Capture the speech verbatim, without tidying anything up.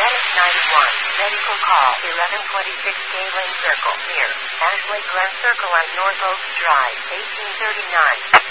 Medic ninety-one, medical call, eleven twenty-six Galen Circle, near Ashley Glen Circle on North Oaks Drive, eighteen thirty-nine.